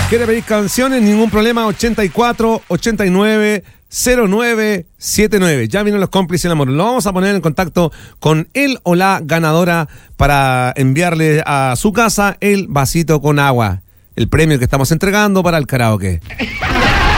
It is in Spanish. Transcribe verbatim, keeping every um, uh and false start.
¿Quiere pedir canciones? Ningún problema. ochenta y cuatro, ochenta y nueve, cero nueve setenta y nueve. Ya vienen los cómplices del amor. Lo vamos a poner en contacto con él o la ganadora para enviarle a su casa el vasito con agua. El premio que estamos entregando para el karaoke.